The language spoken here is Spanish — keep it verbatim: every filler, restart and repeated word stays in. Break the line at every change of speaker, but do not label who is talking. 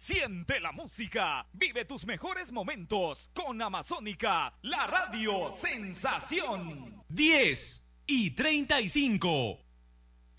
Siente la música, vive tus mejores momentos con Amazónica, la radio sensación.
diez y treinta y cinco.